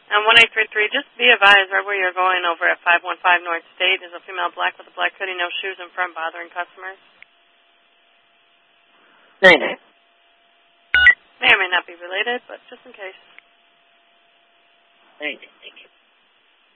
1833, just be advised right where you're going over at 515 North State is a female black with a black hoodie, no shoes in front, bothering customers. 99. May or may not be related, but just in case. 99, thank you.